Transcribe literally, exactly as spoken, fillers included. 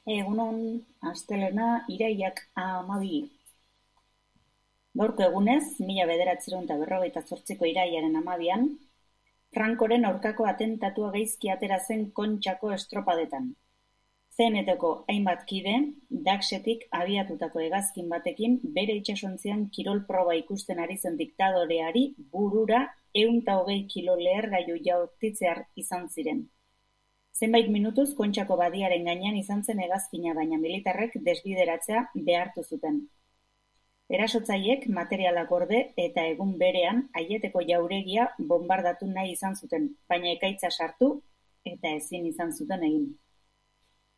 Egunon, astelena, irailak hamabi. Gaurko egunez, mila bederatziehun eta berrogeita zortziko irailaren hamabian, Francoren aurkako atentatua gaizki atera zen Kontxako estropadetan. C N T-ko hainbat kide, Daxetik abiatutako hegazkin batekin bere itsasontzian kirol proba ikusten ari zen diktadoreari burura ehun eta hogei kilo lehergailu jaurtitzear izan ziren. Zenbait minutuz Kontxako badiaren gainean izan zen hegazkina, baina militarrek desbideratzea behartu zuten. Erasotzaileek materialak gorde eta egun berean Aieteko jauregia bonbardatu nahi izan zuten, baina ekaitza sartu eta ezin izan zuten egin.